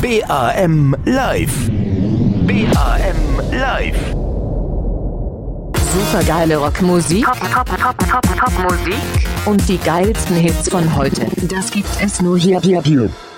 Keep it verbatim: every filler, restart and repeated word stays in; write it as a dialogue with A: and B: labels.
A: B A M live. B A M live.
B: Supergeile Rockmusik, Top, Top, Top, Top, Top Musik und die geilsten Hits von heute. Das gibt es nur hier, hier, hier.